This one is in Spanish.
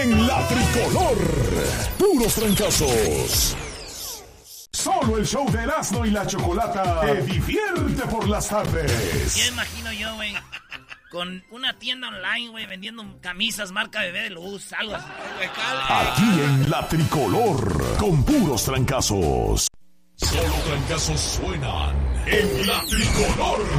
en La Tricolor. Puros trancazos. Solo el show de Erasmo y la Chocolata te divierte por las tardes. Ya imagino yo, güey, con una tienda online, güey, vendiendo camisas marca Bebé de Luz, algo así. Aquí en La Tricolor, con puros trancazos. Solo trancazos suenan en La Tricolor.